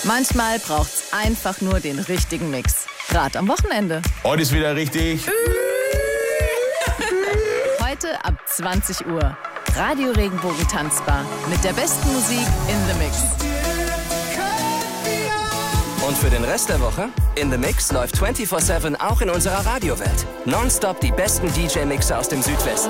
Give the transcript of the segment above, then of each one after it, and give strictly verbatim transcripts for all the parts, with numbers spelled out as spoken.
Manchmal braucht's einfach nur den richtigen Mix. Gerade am Wochenende. Heute ist wieder richtig. Heute ab zwanzig Uhr. Radio Regenbogen Tanzbar. Mit der besten Musik in the Mix. Und für den Rest der Woche? In the Mix läuft vierundzwanzig sieben auch in unserer Radiowelt. Nonstop die besten D J-Mixer aus dem Südwesten.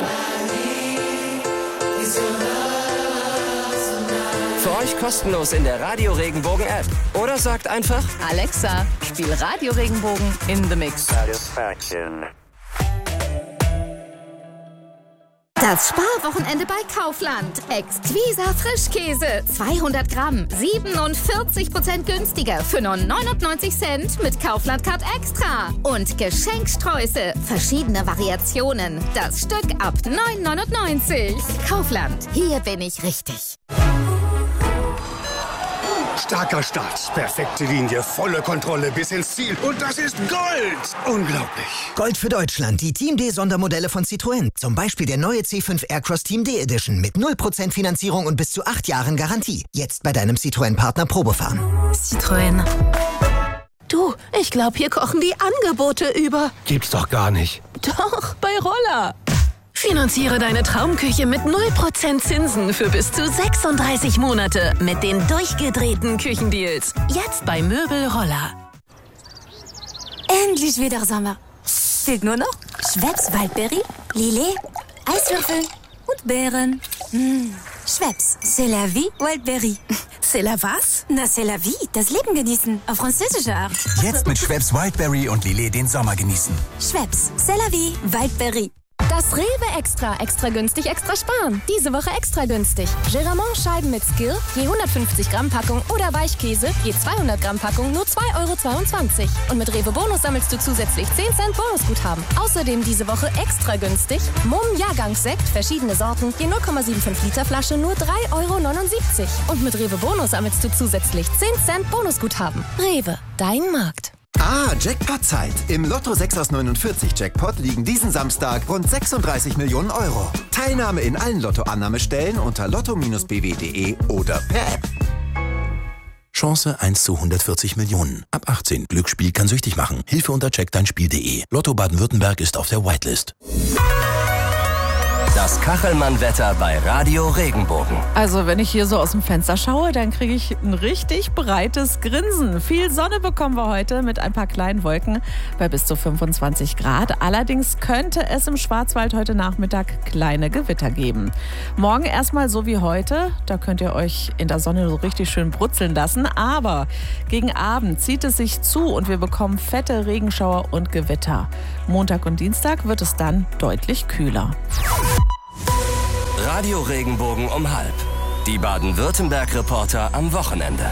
Für euch kostenlos in der Radio Regenbogen App. Oder sagt einfach: Alexa, spiel Radio Regenbogen in the Mix. Satisfaction. Das Sparwochenende bei Kaufland. Exquisa Frischkäse. zweihundert Gramm. siebenundvierzig Prozent günstiger. Für nur neunundneunzig Cent mit Kaufland Card Extra. Und Geschenksträuße. Verschiedene Variationen. Das Stück ab neun neunundneunzig. Kaufland. Hier bin ich richtig. Starker Start, perfekte Linie, volle Kontrolle bis ins Ziel. Und das ist Gold! Unglaublich. Gold für Deutschland, die Team D-Sondermodelle von Citroën. Zum Beispiel der neue C fünf Aircross Team D Edition mit null Prozent Finanzierung und bis zu acht Jahren Garantie. Jetzt bei deinem Citroën-Partner Probefahren. Citroën. Du, ich glaube, hier kochen die Angebote über. Gibt's doch gar nicht. Doch, bei Roller. Finanziere deine Traumküche mit null Prozent Zinsen für bis zu sechsunddreißig Monate mit den durchgedrehten Küchendeals. Jetzt bei Möbel Roller. Endlich wieder Sommer. Fehlt nur noch Schweppes Waldberry, Lillet, Eiswürfel und Beeren. Mmh. Schweppes, c'est la vie, Waldberry. C'est la was? Na, c'est la vie, das Leben genießen, auf französische Art. Jetzt mit Schweppes Wildberry und Lillet den Sommer genießen. Schweppes, c'est la vie, Waldberry. Das Rewe Extra, extra günstig, extra sparen. Diese Woche extra günstig. Geramont Scheiben mit Skill, je hundertfünfzig Gramm Packung oder Weichkäse, je zweihundert Gramm Packung, nur zwei Euro zweiundzwanzig. Und mit Rewe Bonus sammelst du zusätzlich zehn Cent Bonusguthaben. Außerdem diese Woche extra günstig. Mumm Jahrgangssekt, verschiedene Sorten, je null Komma fünfundsiebzig Liter Flasche, nur drei Euro neunundsiebzig. Und mit Rewe Bonus sammelst du zusätzlich zehn Cent Bonusguthaben. Rewe, dein Markt. Ah, Jackpot-Zeit. Im Lotto sechs aus neunundvierzig Jackpot liegen diesen Samstag rund sechsunddreißig Millionen Euro. Teilnahme in allen Lotto-Annahmestellen unter lotto Bindestrich b w punkt d e oder per App. Chance eins zu hundertvierzig Millionen. Ab achtzehn. Glücksspiel kann süchtig machen. Hilfe unter check dein Spiel punkt d e. Lotto Baden-Württemberg ist auf der Whitelist. Das Kachelmann-Wetter bei Radio Regenbogen. Also wenn ich hier so aus dem Fenster schaue, dann kriege ich ein richtig breites Grinsen. Viel Sonne bekommen wir heute mit ein paar kleinen Wolken bei bis zu fünfundzwanzig Grad. Allerdings könnte es im Schwarzwald heute Nachmittag kleine Gewitter geben. Morgen erstmal so wie heute. Da könnt ihr euch in der Sonne so richtig schön brutzeln lassen. Aber gegen Abend zieht es sich zu und wir bekommen fette Regenschauer und Gewitter. Montag und Dienstag wird es dann deutlich kühler. Radio Regenbogen um halb. Die Baden-Württemberg-Reporter am Wochenende.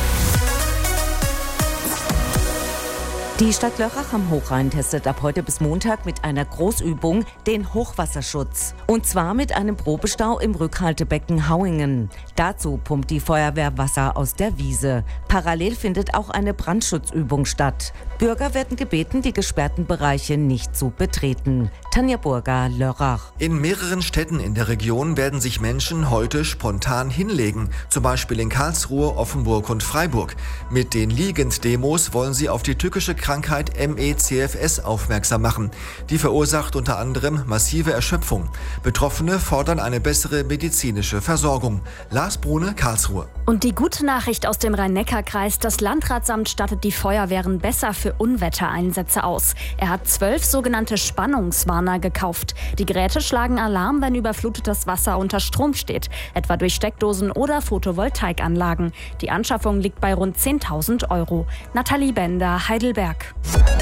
Die Stadt Lörrach am Hochrhein testet ab heute bis Montag mit einer Großübung den Hochwasserschutz. Und zwar mit einem Probestau im Rückhaltebecken Hauingen. Dazu pumpt die Feuerwehr Wasser aus der Wiese. Parallel findet auch eine Brandschutzübung statt. Bürger werden gebeten, die gesperrten Bereiche nicht zu betreten. Tanja Burger, Lörrach. In mehreren Städten in der Region werden sich Menschen heute spontan hinlegen. Zum Beispiel in Karlsruhe, Offenburg und Freiburg. Mit den Liegenddemos wollen sie auf die tückische Krankheit M E C F S aufmerksam machen. Die verursacht unter anderem massive Erschöpfung. Betroffene fordern eine bessere medizinische Versorgung. Lars Brune, Karlsruhe. Und die gute Nachricht aus dem Rhein-Neckar-Kreis: Das Landratsamt stattet die Feuerwehren besser für Unwettereinsätze aus. Er hat zwölf sogenannte Spannungswarner gekauft. Die Geräte schlagen Alarm, wenn überflutetes Wasser unter Strom steht, etwa durch Steckdosen oder Photovoltaikanlagen. Die Anschaffung liegt bei rund zehntausend Euro. Nathalie Bender, Heidelberg.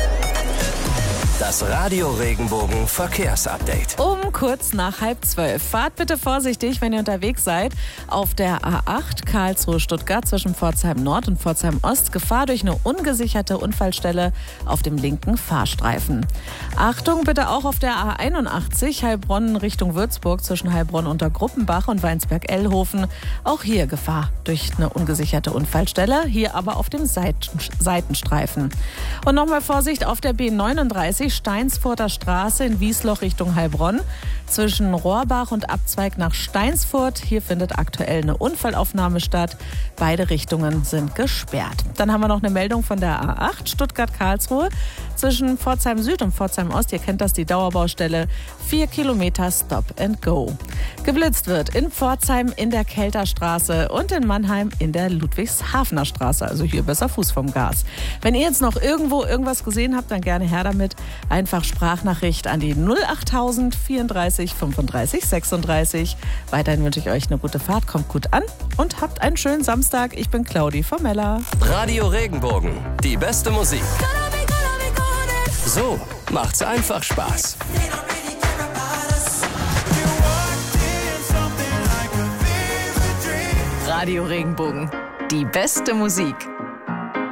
Das Radio Regenbogen Verkehrsupdate. Um kurz nach halb zwölf. Fahrt bitte vorsichtig, wenn ihr unterwegs seid. Auf der A acht Karlsruhe-Stuttgart zwischen Pforzheim Nord und Pforzheim Ost. Gefahr durch eine ungesicherte Unfallstelle auf dem linken Fahrstreifen. Achtung bitte auch auf der A einundachtzig Heilbronn Richtung Würzburg zwischen Heilbronn unter Gruppenbach und Weinsberg-Ellhofen. Auch hier Gefahr durch eine ungesicherte Unfallstelle. Hier aber auf dem Seiten- Seitenstreifen. Und nochmal Vorsicht auf der B neununddreißig Steinsfurter Straße in Wiesloch Richtung Heilbronn. Zwischen Rohrbach und Abzweig nach Steinsfurt. Hier findet aktuell eine Unfallaufnahme statt. Beide Richtungen sind gesperrt. Dann haben wir noch eine Meldung von der A acht Stuttgart-Karlsruhe. Zwischen Pforzheim Süd und Pforzheim Ost, ihr kennt das, die Dauerbaustelle, vier Kilometer Stop and Go. Geblitzt wird in Pforzheim in der Kelterstraße und in Mannheim in der Ludwigshafener Straße. Also hier besser Fuß vom Gas. Wenn ihr jetzt noch irgendwo irgendwas gesehen habt, dann gerne her damit. Einfach Sprachnachricht an die null achttausend vierunddreißig fünfunddreißig sechsunddreißig. Weiterhin wünsche ich euch eine gute Fahrt, kommt gut an und habt einen schönen Samstag. Ich bin Claudi Formella. Radio Regenbogen, die beste Musik. So macht's einfach Spaß. Radio Regenbogen, die beste Musik.